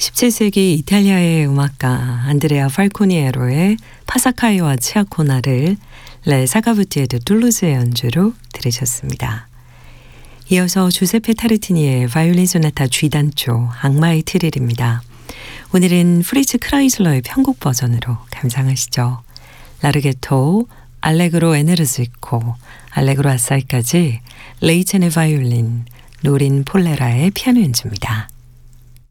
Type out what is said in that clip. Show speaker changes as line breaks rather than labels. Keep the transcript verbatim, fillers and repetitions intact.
십칠 세기 이탈리아의 음악가 안드레아 팔코니에로의 파사카이와 치아코나를 레 사가부티에 드 툴루즈의 연주로 들으셨습니다. 이어서 주세페 타르티니의 바이올린 소나타 G단조 악마의 트릴입니다. 오늘은 프리츠 크라이슬러의 편곡 버전으로 감상하시죠. 라르게토, 알레그로 에네르지코, 알레그로 아사이까지 레이첸의 바이올린, 노린 폴레라의 피아노 연주입니다.